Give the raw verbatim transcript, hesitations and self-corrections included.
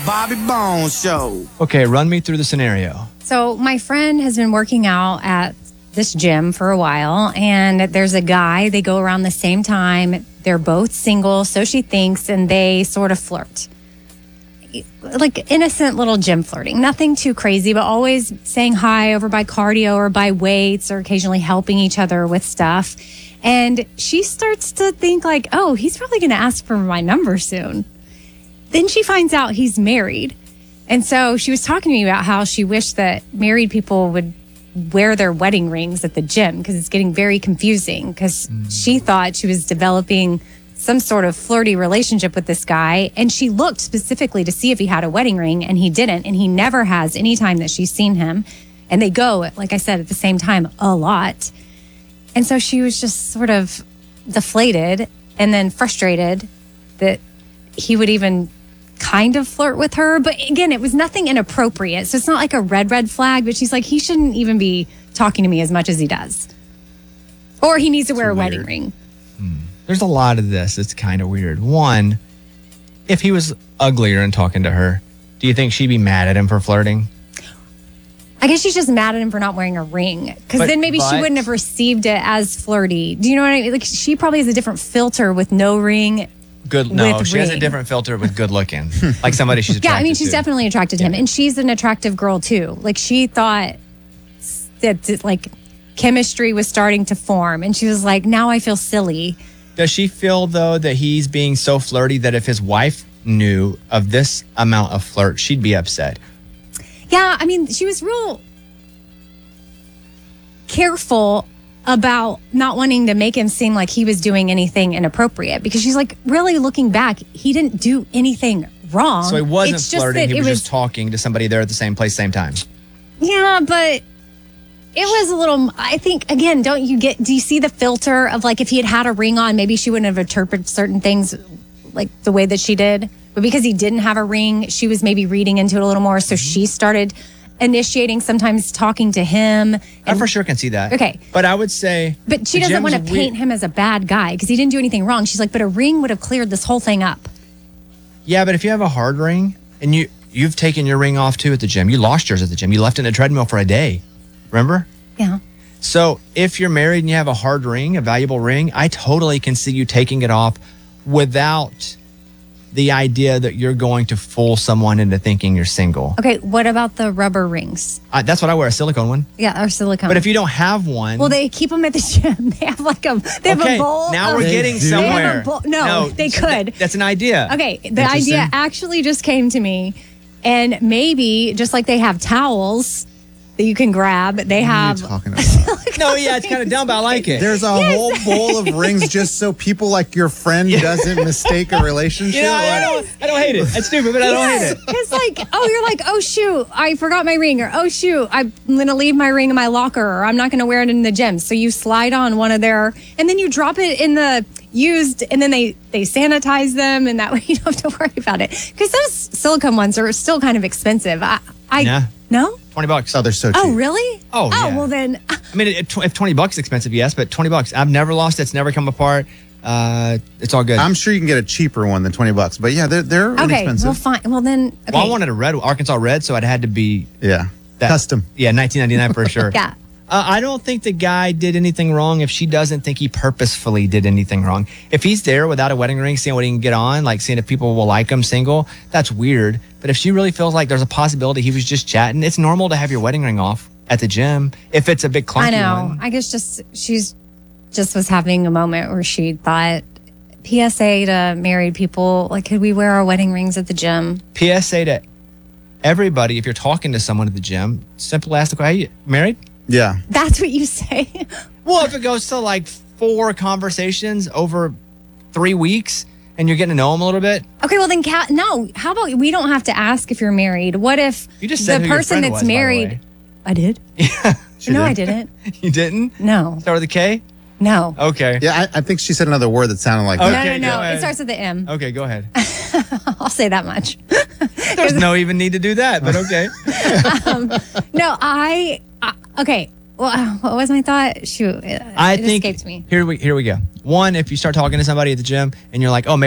Bobby Bones Show. Okay, run me through the scenario. So my friend has been working out at this gym for a while, and there's a guy. They go around the same time. They're both single, so she thinks, and they sort of flirt. Like innocent little gym flirting. Nothing too crazy, but always saying hi over by cardio or by weights or occasionally helping each other with stuff. And she starts to think like, oh, he's probably going to ask for my number soon. Then she finds out he's married. And so she was talking to me about how she wished that married people would wear their wedding rings at the gym because it's getting very confusing because mm. she thought she was developing some sort of flirty relationship with this guy. And she looked specifically to see if he had a wedding ring, and he didn't. And he never has any time that she's seen him. And they go, like I said, at the same time a lot. And so she was just sort of deflated and then frustrated that he would even kind of flirt with her. But again, it was nothing inappropriate. So it's not like a red, red flag. But she's like, he shouldn't even be talking to me as much as he does. Or he needs to wear a weird. wedding ring. Hmm. There's a lot of this. It's kind of weird. One, if he was uglier and talking to her, do you think she'd be mad at him for flirting? I guess she's just mad at him for not wearing a ring. Because then maybe but, she wouldn't have received it as flirty. Do you know what I mean? Like, she probably has a different filter with no ring. Good. No, she ring. has a different filter with good looking. Like somebody she's attracted to. Yeah, I mean, she's to. definitely attracted to him. Yeah. And she's an attractive girl, too. Like, she thought that, like, chemistry was starting to form. And she was like, now I feel silly. Does she feel, though, that he's being so flirty that if his wife knew of this amount of flirt, she'd be upset? Yeah, I mean, she was real careful about not wanting to make him seem like he was doing anything inappropriate, because she's like, really looking back, he didn't do anything wrong. So he wasn't it's flirting, he was, was just talking to somebody there at the same place, same time. Yeah, but it was a little, I think, again, don't you get, do you see the filter of like if he had had a ring on, maybe she wouldn't have interpreted certain things like the way that she did. But because he didn't have a ring, she was maybe reading into it a little more. So mm-hmm. she started initiating, sometimes talking to him. And, I for sure can see that. Okay. But I would say. But she doesn't want to paint him as a bad guy because he didn't do anything wrong. She's like, but a ring would have cleared this whole thing up. Yeah, but if you have a hard ring and you, you've taken your ring off too at the gym, you lost yours at the gym, you left it in a treadmill for a day. Remember? Yeah. So if you're married and you have a hard ring, a valuable ring, I totally can see you taking it off without the idea that you're going to fool someone into thinking you're single. Okay, what about the rubber rings? Uh, that's what I wear, a silicone one. Yeah, or silicone. But if you don't have one... Well, they keep them at the gym. They have like a, they have okay, a bowl. now of, we're getting they somewhere. Bowl, no, no, they could. That, that's an idea. Okay, the idea actually just came to me. And maybe, just like they have towels that you can grab, they have... What are you talking about? No, yeah, it's kind of dumb, but I like it. There's a yes. whole bowl of rings just so people like your friend yeah. doesn't mistake a relationship. You know, I, don't, I don't hate it. It's stupid, but I don't yes. hate it. Because like, oh, you're like, oh, shoot, I forgot my ring. Or, oh, shoot, I'm going to leave my ring in my locker. Or I'm not going to wear it in the gym. So you slide on one of their... And then you drop it in the used... And then they, they sanitize them. And that way you don't have to worry about it. Because those silicone ones are still kind of expensive. I, I yeah. No? twenty bucks. Oh, they're so cheap. Oh, really? Oh, oh yeah. well then. I mean, if twenty bucks is expensive, yes, but twenty bucks. I've never lost it. It's never come apart. Uh, it's all good. I'm sure you can get a cheaper one than twenty bucks, but yeah, they're, they're okay, inexpensive. Well, fine. Well, then. Okay. Well, I wanted a red, Arkansas red, so it had to be. Yeah. That, custom. Yeah, nineteen ninety-nine for sure. Yeah. Uh, I don't think the guy did anything wrong if she doesn't think he purposefully did anything wrong. If he's there without a wedding ring, seeing what he can get on, like seeing if people will like him single, that's weird. But if she really feels like there's a possibility he was just chatting, it's normal to have your wedding ring off at the gym if it's a big clunky I know. one. I guess just she's just was having a moment where she thought, P S A to married people, like, could we wear our wedding rings at the gym? P S A to everybody, if you're talking to someone at the gym, simply ask the question, are you married? Yeah. That's what you say? Well, if it goes to like four conversations over three weeks and you're getting to know them a little bit. Okay, well then, Kat, no. How about we don't have to ask if you're married? What if you just said the who person your friend that's was, married? I did? Yeah. No, did. I didn't. You didn't? No. Start with a K? No. Okay. Yeah, I, I think she said another word that sounded like Okay, that. No, no, no. ahead. It starts with the M. Okay, go ahead. I'll say that much. There's no even need to do that, but okay. um, no, I, I... Okay. Well, what was my thought? Shoot. It, I it think escaped me. Here we here we go. One, if you start talking to somebody at the gym and you're like, oh, maybe